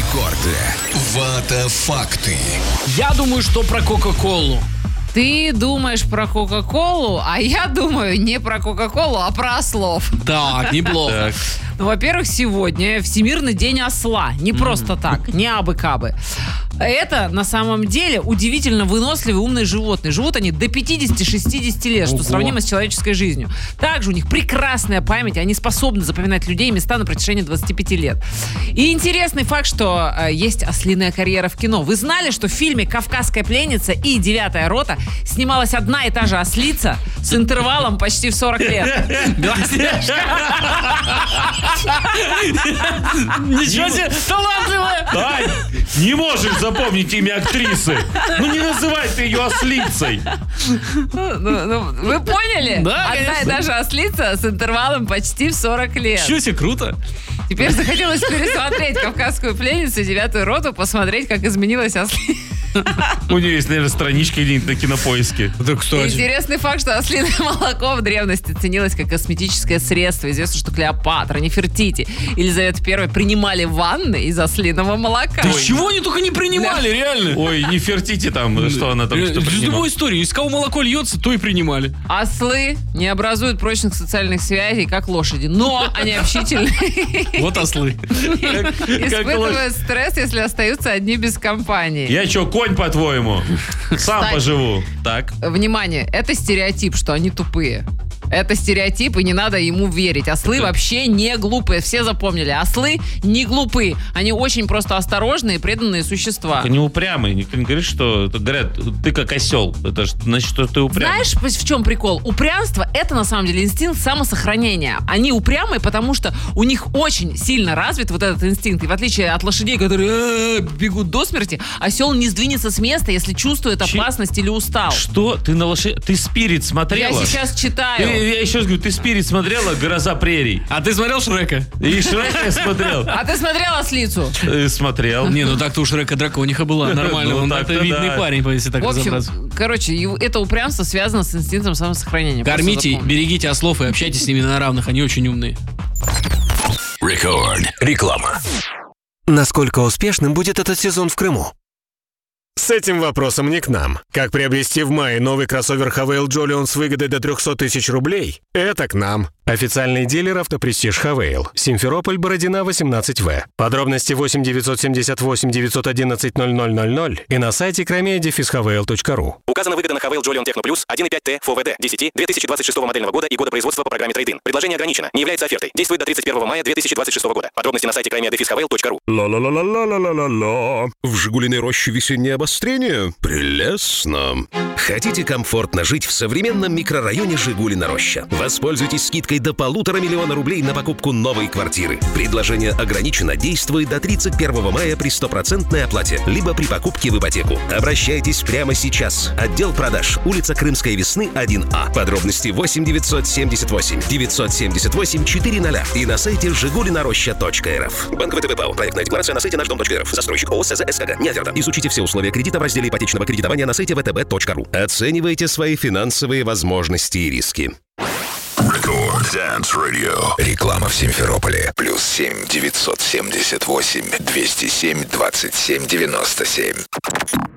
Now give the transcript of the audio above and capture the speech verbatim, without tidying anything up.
Рекорды. Вата-факты. Я думаю, что про Кока-Колу. Ты думаешь про Кока-Колу, а я думаю не про Кока-Колу, а про ослов. Так, неплохо. Ну, во-первых, сегодня Всемирный день осла. Не просто так, не абы-кабы. Это, на самом деле, удивительно выносливые умные животные. Живут они до пятидесяти-шестидесяти лет, что Ого. сравнимо с человеческой жизнью. Также у них прекрасная память, они способны запоминать людей и места на протяжении двадцати пяти лет. И интересный факт, что э, есть ослиная карьера в кино. Вы знали, что в фильме «Кавказская пленница» и «Девятая рота» снималась одна и та же ослица с интервалом почти в сорок лет? Ничего себе, талантливая! Ай, не можешь запомнить имя актрисы. Ну не называй ты ее ослицей. Ну, ну, вы поняли? Да, Одна конечно. и та же ослица с интервалом почти в сорок лет. Ничего себе, круто. Теперь захотелось пересмотреть «Кавказскую пленницу» и «Девятую роту», посмотреть, как изменилась ослица. У нее есть, наверное, страничка где-нибудь на Кинопоиске. Да, кстати. Интересный факт, что ослиное молоко в древности ценилось как косметическое средство. Известно, что Клеопатра, Нефертити, Елизавета Первая принимали ванны из ослиного молока. Да чего они только не принимали, реально. Ой, не фертите там, что она там что Из принимала. любой истории. Из кого молоко льется, то и принимали. Ослы не образуют прочных социальных связей, как лошади, но они общительные. Вот ослы. Испытывают стресс, если остаются одни без компании. Я что, конь, по-твоему? Сам Кстати. поживу. Так. Внимание, это стереотип, что они тупые. Это стереотип, и не надо ему верить. Ослы вообще не глупые. Все запомнили. Ослы не глупые. Они очень просто осторожные и преданные существа. Они упрямые. Никто не говорит, что... это говорят, ты как осел. Это ж значит, что ты упрямый. Знаешь, в чем прикол? Упрямство — это на самом деле инстинкт самосохранения. Они упрямые, потому что у них очень сильно развит вот этот инстинкт. И в отличие от лошадей, которые э-э, бегут до смерти, осел не сдвинется с места, если чувствует Чи- опасность или устал. Что? Ты на лошадь... Ты «Спирит» смотрела? Я сейчас читаю. Ты- я еще раз говорю, ты «Спирит» смотрела? «Гроза прерий». А ты смотрел Шрека? И Шрека я смотрел. А ты смотрел ослицу? Э, Смотрел. Не, ну так-то у Шрека дракониха была. Нормально, Ну, он так-то это видный да. парень, если так В общем, разобраться. короче, его- это упрямство связано с инстинктом самосохранения. Просто Кормите, запомни. берегите ослов и общайтесь с ними на равных, они очень умные. Рекорд. Реклама. Насколько успешным будет этот сезон в Крыму? С этим вопросом не к нам. Как приобрести в мае новый кроссовер Хавейл Джолион с выгодой до трехсот тысяч рублей? Это к нам. Официальный дилер «Автопрестиж Хавейл». Симферополь, Бородина, восемнадцать вэ. Подробности восемь девятьсот семьдесят восемь девятьсот одиннадцать ноль ноль ноль ноль и на сайте кромея дефис хавейл точка ру. Указана выгода на Хавейл Джолион Техно Плюс один и пять тэ ФОВД десять две тысячи двадцать шестого модельного года и года производства по программе Трейд-ин. Предложение ограничено. Не является офертой. Действует до тридцать первого мая две тысячи двадцать шестого года. Подробности на сайте кромея дефис хавейл точка ру. Ла-ла-ла-ла-ла-ла-ла-ла. В «Жигулиной роще» весеннее обострение? Прелестно. Хотите комфортно жить в современном микрорайоне Жигулина Роща? Воспользуйтесь скидкой до полутора миллиона рублей на покупку новой квартиры. Предложение ограничено, действует до тридцать первого мая при стопроцентной оплате, либо при покупке в ипотеку. Обращайтесь прямо сейчас. Отдел продаж. Улица Крымской Весны, один А. Подробности восемь девятьсот семьдесят восемь девятьсот семьдесят восемь четыреста и на сайте жигулинароща точка эр эф. Банк ВТБ ПАО. Проектная декларация на сайте наш дом точка эр эф. Застройщик ООО СЗ СКГ. Не оферта. Изучите все условия кредита в разделе ипотечного кредитования на сайте вэ тэ бэ точка ру. Оценивайте свои финансовые возможности и риски. Рекорд Dance Radio. Реклама в Симферополе. Плюс семь девятьсот семьдесят восемь двести семь двадцать семь девяносто семь.